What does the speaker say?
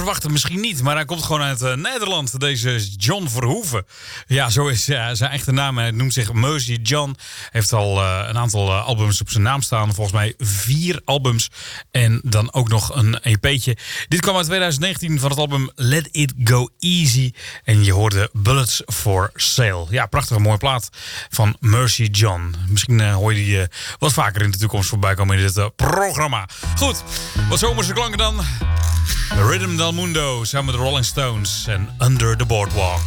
verwachten misschien niet, maar hij komt gewoon uit Nederland. Deze John Verhoeven. Ja, zo is zijn echte naam. Hij noemt zich Mercy John. Heeft al een aantal albums op zijn naam staan. Volgens mij 4 albums. En dan ook nog een EP'tje. Dit kwam uit 2019 van het album Let It Go Easy. En je hoorde Bullets for Sale. Ja, prachtige mooie plaat van Mercy John. Misschien hoor je die wat vaker in de toekomst voorbij komen in dit programma. Goed, wat zomerse klanken dan. Rhythm del Mundo samen met de Rolling Stones en Under the Boardwalk.